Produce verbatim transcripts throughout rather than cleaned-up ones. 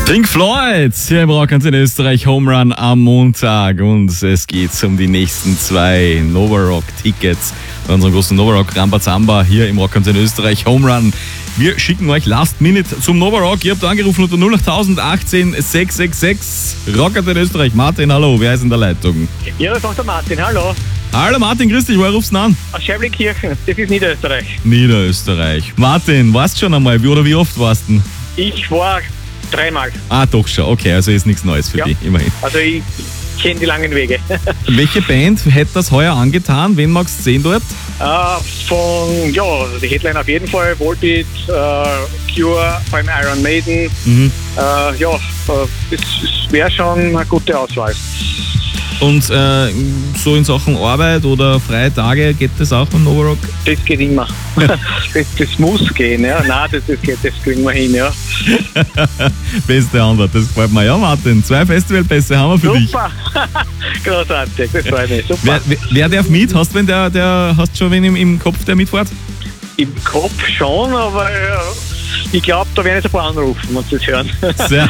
Pink Floyd hier im Rockantenne in Österreich, Home Run am Montag, und es geht um die nächsten zwei Novarock-Tickets bei unserem großen Novarock Rambazamba hier im Rockantenne in Österreich, Home Run. Wir schicken euch Last Minute zum Novarock. Ihr habt angerufen unter null acht null null eins acht sechs sechs sechs. Rockantenne in Österreich. Martin, hallo, wer ist in der Leitung? Ja, das ist auch der Martin, hallo. Hallo Martin, grüß dich, woher rufst du an? Aus Scheibling-Kirchen, das ist Niederösterreich. Niederösterreich. Martin, warst du schon einmal, wie oder wie oft warst du? Ich war dreimal. Ah, doch schon, okay, also ist nichts Neues für Ja. dich, immerhin. Also ich kenne die langen Wege. Welche Band hätte das heuer angetan? Wen magst du sehen dort? äh, von, ja, die Headline auf jeden Fall, Volbeat, äh, Cure, vor allem Iron Maiden. Mhm. Äh, ja, äh, das, das wäre schon eine gute Auswahl. Und äh, so in Sachen Arbeit oder freie Tage, geht das auch beim Novarock? Das geht immer. das, das muss gehen, ja. Nein, das, das geht, das kriegen wir hin, ja. Beste Antwort, das gefällt mir. Ja, Martin, zwei Festivalpässe haben wir für dich. Super! Großartig, das freut mich. Super. Wer, wer, wer darf mit? Hast du wen, der, der, hast schon wen im, im Kopf, der mitfährt? Im Kopf schon, aber äh, ich glaube, da werden jetzt ein paar anrufen, wenn sie es hören. Sehr.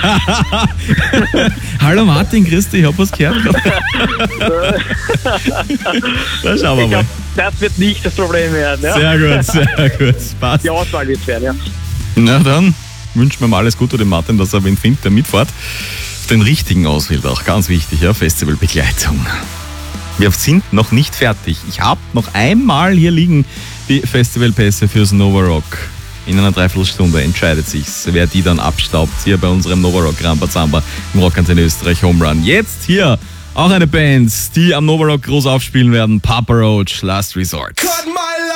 Hallo Martin, grüß dich, ich hab was gehört. Da schauen wir Ich mal. glaube, das wird nicht das Problem werden. Ja? Sehr gut, sehr gut. Passt. Die Auswahl wird es werden, ja. Na dann wünschen wir mal alles Gute dem Martin, dass er wen findet, der mitfährt. Den richtigen auswählt auch, ganz wichtig, ja, Festivalbegleitung. Wir sind noch nicht fertig. Ich habe noch einmal hier liegen die Festivalpässe fürs Novarock. In einer Dreiviertelstunde entscheidet sich's, wer die dann abstaubt hier bei unserem Novarock Rambazamba im Rockantenne Österreich Home Run. Jetzt hier auch eine Band, die am Novarock groß aufspielen werden. Papa Roach, Last Resort.